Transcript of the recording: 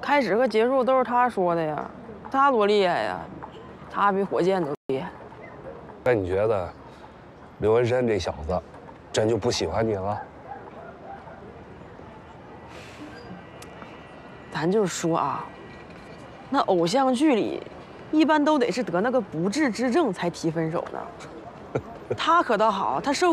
开始和结束都是他说的呀，他多厉害呀，他比火箭都厉害。 那你觉得刘文山这小子真就不喜欢你了？ 咱就是说啊，那偶像剧里一般都得是得那个不治之症才提分手呢。他可倒好，他受